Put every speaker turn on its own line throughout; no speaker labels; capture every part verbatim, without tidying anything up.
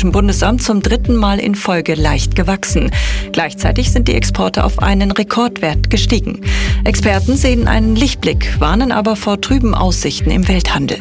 Statistischen Bundesamt zum dritten Mal in Folge leicht gewachsen. Gleichzeitig sind die Exporte auf einen Rekordwert gestiegen. Experten sehen einen Lichtblick, warnen aber vor trüben Aussichten im Welthandel.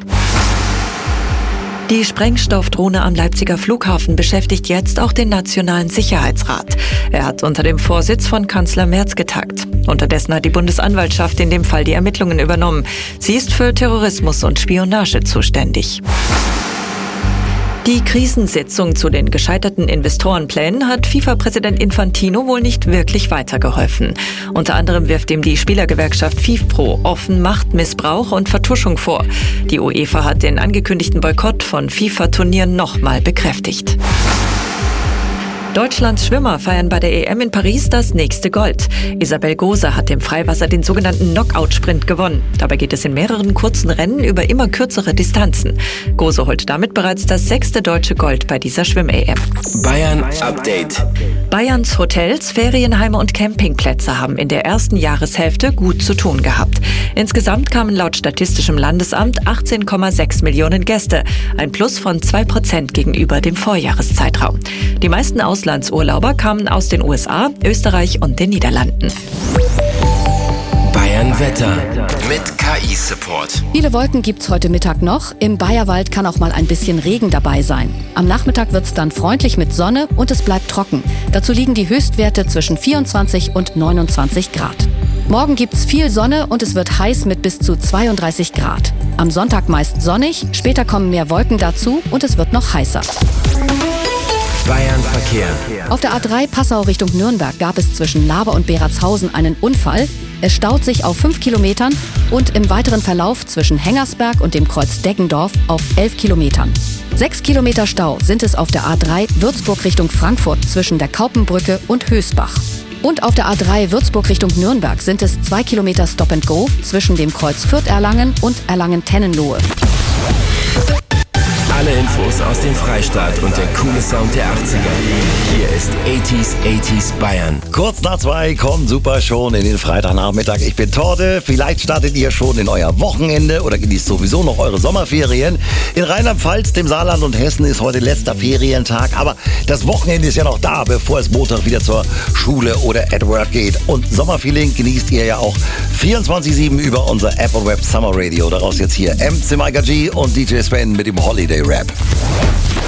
Die Sprengstoffdrohne am Leipziger Flughafen beschäftigt jetzt auch den Nationalen Sicherheitsrat. Er hat unter dem Vorsitz von Kanzler Merz getagt. Unterdessen hat die Bundesanwaltschaft in dem Fall die Ermittlungen übernommen. Sie ist für Terrorismus und Spionage zuständig. Die Krisensitzung zu den gescheiterten Investorenplänen hat FIFA-Präsident Infantino wohl nicht wirklich weitergeholfen. Unter anderem wirft ihm die Spielergewerkschaft FIFPro offen Machtmissbrauch und Vertuschung vor. Die UEFA hat den angekündigten Boykott von FIFA-Turnieren nochmal bekräftigt. Deutschlands Schwimmer feiern bei der E M in Paris das nächste Gold. Isabel Gose hat im Freiwasser den sogenannten Knockout-Sprint gewonnen. Dabei geht es in mehreren kurzen Rennen über immer kürzere Distanzen. Gose holt damit bereits das sechste deutsche Gold bei dieser Schwimm-E M.
Bayern Update.
Bayerns Hotels, Ferienheime und Campingplätze haben in der ersten Jahreshälfte gut zu tun gehabt. Insgesamt kamen laut Statistischem Landesamt achtzehn Komma sechs Millionen Gäste, ein Plus von zwei Prozent gegenüber dem Vorjahreszeitraum. Die meisten Auslandsurlauber kamen aus den U S A, Österreich und den Niederlanden.
Bayern Wetter mit K I-Support.
Viele Wolken gibt's heute Mittag noch. Im Bayerwald kann auch mal ein bisschen Regen dabei sein. Am Nachmittag wird's dann freundlich mit Sonne und es bleibt trocken. Dazu liegen die Höchstwerte zwischen vierundzwanzig und neunundzwanzig Grad. Morgen gibt's viel Sonne und es wird heiß mit bis zu zweiunddreißig Grad. Am Sonntag meist sonnig, später kommen mehr Wolken dazu und es wird noch heißer.
Bayern Verkehr.
Auf der A drei Passau Richtung Nürnberg gab es zwischen Laber und Beratshausen einen Unfall. Es staut sich auf fünf Kilometern und im weiteren Verlauf zwischen Hengersberg und dem Kreuz Deggendorf auf elf Kilometern. Sechs Kilometer Stau sind es auf der A drei Würzburg Richtung Frankfurt zwischen der Kaupenbrücke und Hösbach. Und auf der A drei Würzburg Richtung Nürnberg sind es zwei Kilometer Stop and Go zwischen dem Kreuz Fürth-Erlangen und Erlangen-Tennenlohe.
Alle Infos aus dem Freistaat und der coole Sound der achtziger. Hier ist achtziger achtziger Bayern.
Kurz nach zwei kommt super schon in den Freitagnachmittag. Ich bin Torde. Vielleicht startet ihr schon in euer Wochenende oder genießt sowieso noch eure Sommerferien. In Rheinland-Pfalz, dem Saarland und Hessen ist heute letzter Ferientag. Aber das Wochenende ist ja noch da, bevor es Montag wieder zur Schule oder at work geht. Und Sommerfeeling genießt ihr ja auch vierundzwanzig sieben über unser App und Web Summer Radio. Daraus jetzt hier M C Micah G und D J Sven mit dem Holiday Rap.